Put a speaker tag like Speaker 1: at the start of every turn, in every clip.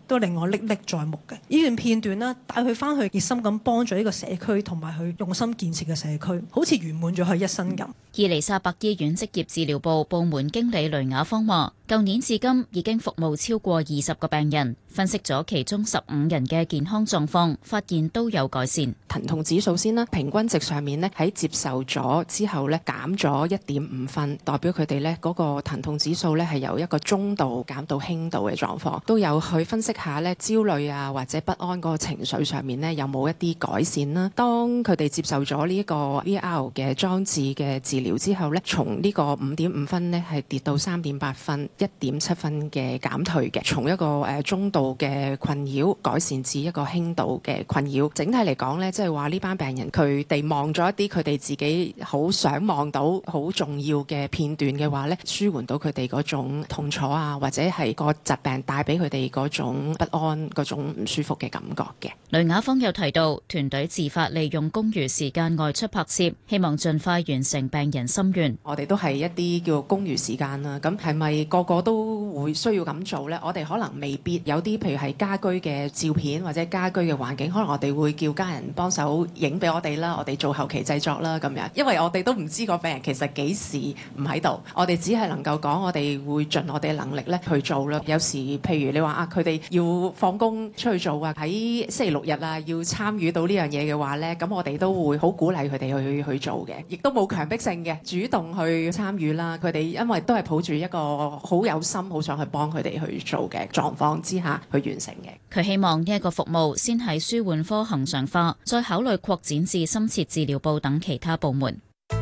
Speaker 1: 都令我歷歷在目嘅。呢段片段啦，帶佢翻去熱心咁幫助呢個社區，同埋去用心建設嘅社區，好似圓滿咗佢一生咁。
Speaker 2: 伊利沙伯醫院職業治療部部門經理雷雅芳話，舊年至今已經服務超過20個病人，分析咗其中15人嘅健康狀況，發現都有改善。
Speaker 3: 疼痛指數先啦，平均值上面呢，喺接受咗之後呢，減咗1.5分，代表佢哋呢嗰個疼痛指數呢係由一個中度減到輕度嘅狀況。都有去分析下呢焦慮啊或者不安嗰個情緒上面呢，有冇一啲改善啦。當佢哋接受咗呢個 VR 嘅裝置嘅治療之後呢，從呢個5.5分呢係跌到3.8分，1.7分嘅減退嘅，從一個中度嘅困擾改善至一個輕度嘅困擾。整體嚟講呢，即係話呢班病人佢哋望咗一啲佢哋自己好想望到好重要嘅片段嘅話呢，舒緩到佢哋嗰種痛楚啊，或者係個疾病帶俾佢哋嗰種不安、嗰種唔舒服嘅感覺嘅。
Speaker 2: 雷雅芳又提到，團隊自發利用公餘時間外出拍攝，希望盡快完成病人心願。
Speaker 3: 我哋都係一啲叫公餘時間啦，咁係咪個個都會需要咁做呢？我哋可能未必有啲，譬如係家居嘅照片或者家居嘅環境，可能我哋會叫家人幫手影俾我哋啦，我哋做後期製作啦咁樣。因為我哋都唔知個病人其實幾時唔喺度，我哋只係能夠講我哋會盡我哋嘅能力咧去做啦。有時譬如你話啊，佢哋要放工出去做啊，喺星期六日啊要參與到呢樣嘢嘅話咧，咁我哋都會好鼓勵佢哋去做嘅，亦都冇強迫性嘅，主動去參與啦。佢哋因為都係抱住一個好有心、好想去幫佢哋去做嘅狀況之下去完成嘅。
Speaker 2: 佢希望呢一個服務先喺舒緩科恆常化，再考慮擴展至深切治療部等其他部門。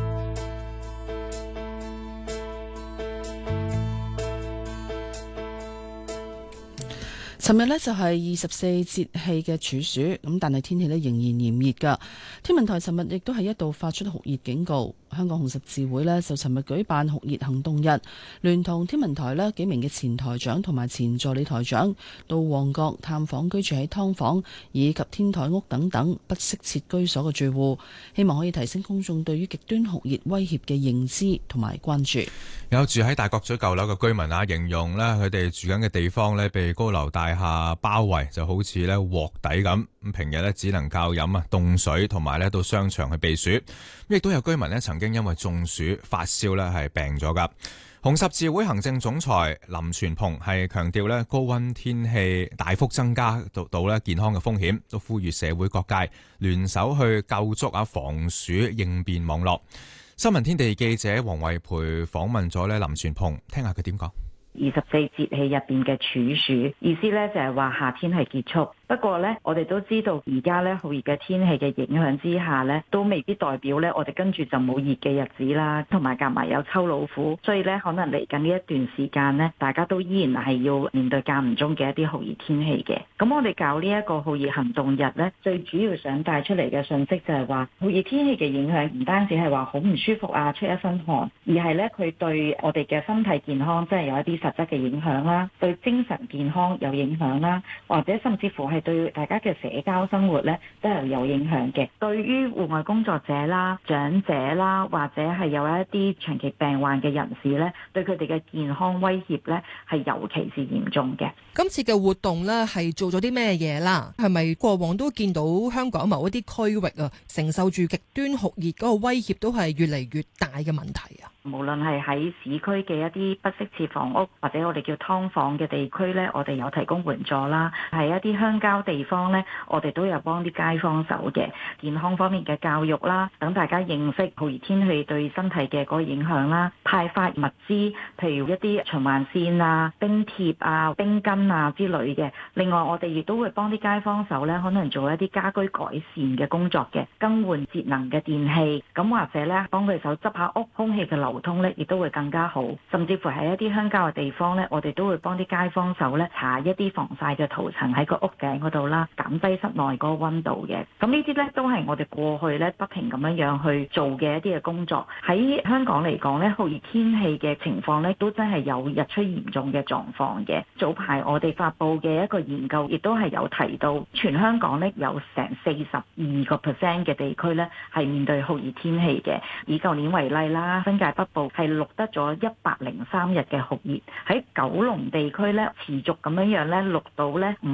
Speaker 4: 尋日呢就係24節氣嘅處暑，咁但係天氣呢仍然炎熱㗎。天文台尋日亦都係一度發出酷熱警告。香港紅十字會呢就尋日舉辦酷熱行動日，聯同天文台呢幾名嘅前台長同埋前助理台長到旺角探訪居住喺劏房以及天台屋等等不適切居所嘅住戶，希望可以提升公眾對於極端酷熱威脅嘅認知同埋關注。
Speaker 5: 有住喺大角咀舊樓嘅居民啊，形容呢佢哋住緊嘅地方呢被高樓大廈包圍，就好似呢鑊底咁。咁平日呢只能靠飲凍水，同埋呢到商場去避暑。亦都有居民呢曾經因為中暑發燒呢係病咗㗎。紅十字會行政總裁林全鵬係強調呢高溫天氣大幅增加到呢健康嘅風險，都呼籲社會各界聯手去構築防暑應變網絡。新聞天地記者黃慧培訪問咗呢林全鵬，聽下佢點講。
Speaker 6: 24節氣入邊嘅處暑，意思咧就係話夏天係結束。不過咧，我哋都知道而家咧好熱嘅天氣嘅影響之下咧，都未必代表咧我哋跟住就冇熱嘅日子啦，同埋夾埋有秋老虎，所以咧可能嚟緊呢一段時間咧，大家都依然係要面對間唔中嘅一啲酷熱天氣嘅。咁我哋搞呢一個酷熱行動日咧，最主要想帶出嚟嘅信息就係話，酷熱天氣嘅影響唔單止係話好唔舒服啊，出一身汗，而係咧佢對我哋嘅身體健康真係有一啲實質嘅影響啦，對精神健康有影響啦，或者甚至乎係對大家嘅社交生活咧都係有影響嘅。對於戶外工作者啦、長者啦，或者係有一啲長期病患嘅人士咧，對佢哋嘅健康威脅咧係尤其是嚴重嘅。
Speaker 7: 今次嘅活動咧係做咗啲咩嘢啦？係咪過往都見到香港某一啲區域啊，承受住極端酷熱嗰個威脅都係越嚟越大嘅問題啊？
Speaker 6: 無論係喺市區嘅一啲不適切房屋，或者我哋叫劏房嘅地區呢，我哋有提供援助啦；喺一啲鄉郊地方呢，我哋都有幫啲街坊手嘅健康方面嘅教育啦，等大家認識酷熱天氣對身體嘅嗰個影響啦。派發物資，譬如一啲循環線啊、冰貼啊、冰巾啊之類嘅。另外，我哋亦都會幫啲街坊手呢，可能做一啲家居改善嘅工作嘅，更換節能嘅電器，咁或者呢，幫佢手執下屋，空氣嘅流通咧，亦都會更加好。甚至乎喺一啲鄉郊嘅地方咧，我哋都會幫啲街坊手咧搽一啲防曬嘅塗層喺個屋頂嗰度啦，減低室內嗰個溫度嘅。咁呢啲咧都係我哋過去咧不停咁樣去做嘅一啲嘅工作。喺香港嚟講咧，酷熱天氣嘅情況咧都真係有日趨嚴重嘅狀況嘅。早排我哋發布嘅一個研究，亦都係有提到，全香港咧有成42% 嘅地區咧係面對酷熱天氣嘅。以舊年為例啦，新界北部係錄得咗103日嘅酷熱，喺九龍地區咧持續咁樣咧錄到咧